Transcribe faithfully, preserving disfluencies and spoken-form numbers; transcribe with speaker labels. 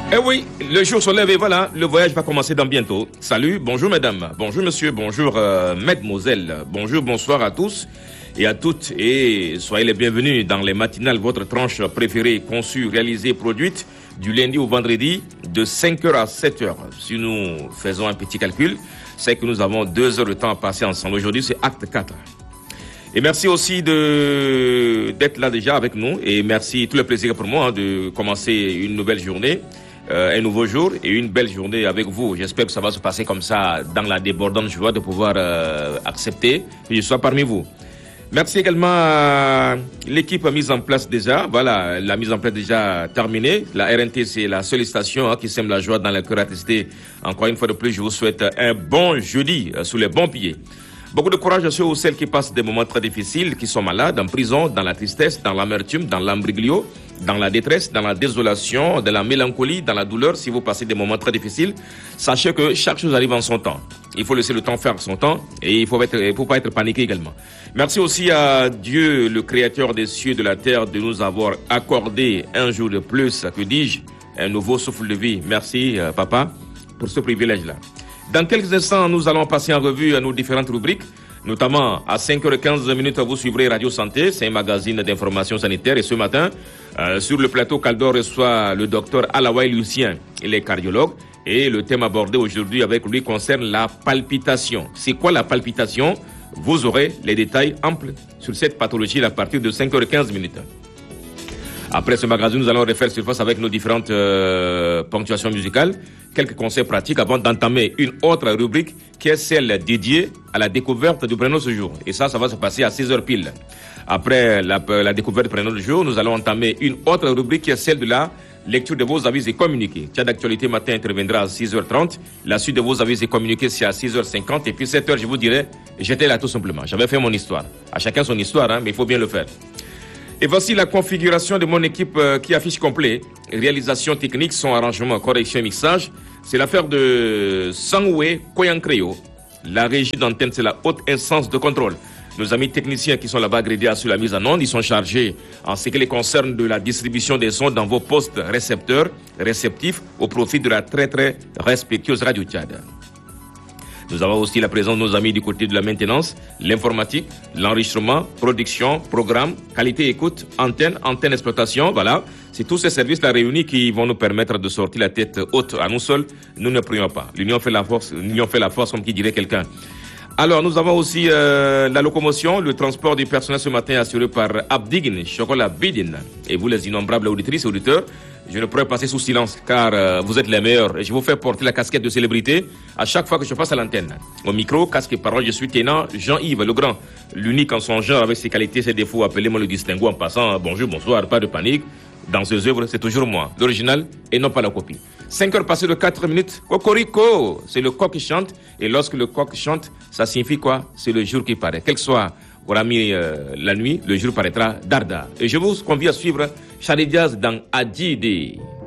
Speaker 1: Eh oui, le jour se lève et voilà, le voyage va commencer dans bientôt. Salut, bonjour mesdames, bonjour monsieur, bonjour euh, mesdemoiselles, bonjour, bonsoir à tous et à toutes et soyez les bienvenus dans les matinales, votre tranche préférée, conçue, réalisée, produite du lundi au vendredi de cinq heures à sept heures. Si nous faisons un petit calcul, c'est que nous avons deux heures de temps à passer ensemble. Aujourd'hui, c'est acte quatre. Et merci aussi de d'être là déjà avec nous et merci, tout le plaisir pour moi hein, de commencer une nouvelle journée. Euh, un nouveau jour et une belle journée avec vous. J'espère que ça va se passer comme ça dans la débordante joie de pouvoir euh, accepter que je sois parmi vous. Merci également à l'équipe mise en place déjà. Voilà, la mise en place déjà terminée. La R N T, c'est la seule station hein, qui sème la joie dans le cœur attesté. Encore une fois de plus, je vous souhaite un bon jeudi euh, sous les bons pieds. Beaucoup de courage à ceux ou celles qui passent des moments très difficiles, qui sont malades, en prison, dans la tristesse, dans l'amertume, dans l'ambriglio, dans la détresse, dans la désolation, dans la mélancolie, dans la douleur. Si vous passez des moments très difficiles, sachez que chaque chose arrive en son temps. Il faut laisser le temps faire son temps et il faut être, il faut pas être paniqué également. Merci aussi à Dieu, le créateur des cieux et de la terre, de nous avoir accordé un jour de plus, que dis-je, un nouveau souffle de vie. Merci, euh, papa, pour ce privilège-là. Dans quelques instants, nous allons passer en revue nos différentes rubriques, notamment à cinq heures quinze minutes, vous suivrez Radio Santé, c'est un magazine d'information sanitaire. Et ce matin, euh, sur le plateau, Caldor reçoit le docteur Alawai Lucien, il est cardiologue. Et le thème abordé aujourd'hui avec lui concerne la palpitation. C'est quoi la palpitation? Vous aurez les détails amples sur cette pathologie à partir de cinq heures quinze minutes. Après ce magazine, nous allons refaire surface avec nos différentes euh, ponctuations musicales, quelques conseils pratiques avant d'entamer une autre rubrique qui est celle dédiée à la découverte du prénom ce jour. Et ça, ça va se passer à six heures pile. Après la, la découverte du prénom du jour, nous allons entamer une autre rubrique qui est celle de la lecture de vos avis et communiqués. Tchad d'actualité matin interviendra à six heures trente. La suite de vos avis et communiqués, c'est à six heures cinquante. Et puis sept heures, je vous dirai, j'étais là tout simplement. J'avais fait mon histoire. À chacun son histoire, hein, mais il faut bien le faire. Et voici la configuration de mon équipe euh, qui affiche complet. Réalisation technique, son arrangement, correction et mixage. C'est l'affaire de Sangwe Koyankreo. La régie d'antenne, c'est la haute instance de contrôle. Nos amis techniciens qui sont là-bas grédés sur la mise en onde, ils sont chargés en ce qui les concerne de la distribution des sons dans vos postes récepteurs, réceptifs, au profit de la très très respectueuse Radio Tchad. Nous avons aussi la présence de nos amis du côté de la maintenance, l'informatique, l'enregistrement, production, programme, qualité écoute, antenne, antenne exploitation. Voilà, c'est tous ces services-là réunis qui vont nous permettre de sortir la tête haute à nous seuls. Nous ne prions pas. L'union fait la force, l'union fait la force, comme qui dirait quelqu'un. Alors, nous avons aussi euh, la locomotion, le transport du personnel ce matin assuré par Abdigin, Chocolat Bidin. Et vous, les innombrables auditrices et auditeurs, je ne pourrais passer sous silence car euh, vous êtes les meilleurs. Et je vous fais porter la casquette de célébrité à chaque fois que je passe à l'antenne. Au micro, casque et parole, je suis Ténant Jean-Yves Legrand, l'unique en son genre avec ses qualités, ses défauts. Appelez-moi le distinguo en passant. Bonjour, bonsoir, pas de panique. Dans ces œuvres, c'est toujours moi, l'original et non pas la copie. cinq heures passées de quatre minutes, Cocorico, c'est le coq qui chante. Et lorsque le coq chante, ça signifie quoi? C'est le jour qui paraît. Quel que soit aura mis euh, la nuit, le jour paraîtra Darda. Et je vous convie à suivre Charlie Diaz dans Adjide.